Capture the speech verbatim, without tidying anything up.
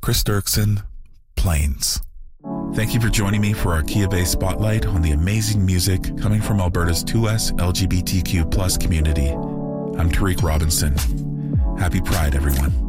Chris Dirksen, Plains. Thank you for joining me for our Kia Bay Spotlight on the amazing music coming from Alberta's two S L G B T Q plus community. I'm Tariq Robinson. Happy Pride, everyone.